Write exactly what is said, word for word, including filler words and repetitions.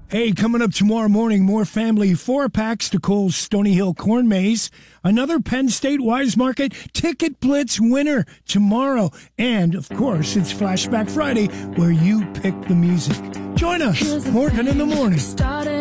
Hey, coming up tomorrow morning, more family four-packs to Kohl's Stony Hill Corn Maze. Another Penn State Wise Market Ticket Blitz winner tomorrow. And, of course, it's Flashback Friday where you pick the music. Join us, Morgan in the Morning.